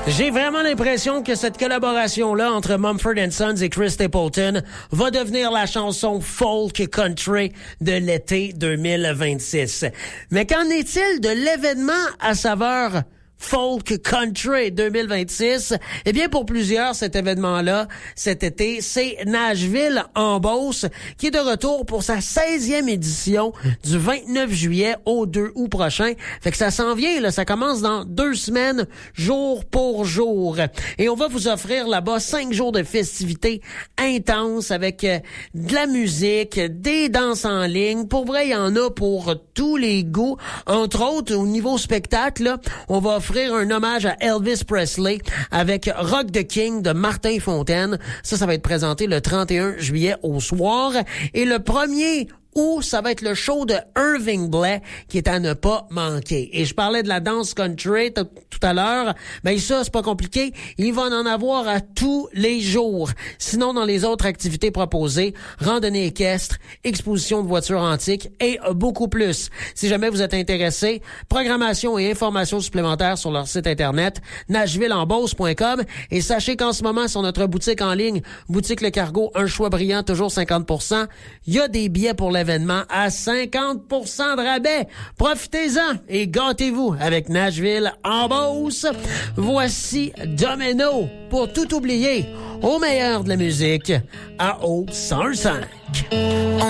J'ai vraiment l'impression que cette collaboration-là entre Mumford & Sons et Chris Stapleton va devenir la chanson folk country de l'été 2026. Mais qu'en est-il de l'événement à saveur folk country 2026? Eh bien, pour plusieurs, cet événement-là, cet été, c'est Nashville en Beauce, qui est de retour pour sa 16e édition du 29 juillet au 2 août prochain. Fait que ça s'en vient, là. Ça commence dans 2 semaines, jour pour jour. Et on va vous offrir là-bas 5 jours de festivités intenses avec de la musique, des danses en ligne. Pour vrai, il y en a pour tous les goûts. Entre autres, au niveau spectacle, là, on va offrir un hommage à Elvis Presley avec Rock the King de Martin Fontaine. Ça va être présenté le 31 juillet au soir. Et le 1er août, ça va être le show de Irving Blais qui est à ne pas manquer. Et je parlais de la danse country tout à l'heure. Ben ça, c'est pas compliqué. Il va en avoir à tous les jours. Sinon, dans les autres activités proposées, randonnée équestre, exposition de voitures antiques et beaucoup plus. Si jamais vous êtes intéressé, programmation et informations supplémentaires sur leur site internet nashvilleenbeauce.com. Et sachez qu'en ce moment, sur notre boutique en ligne, Boutique Le Cargo, un choix brillant, toujours 50%. Il y a des billets pour l'événement à 50% de rabais. Profitez-en et gâtez-vous avec Nashville en Beauce. Voici Domino pour tout oublier au meilleur de la musique à Haute 105.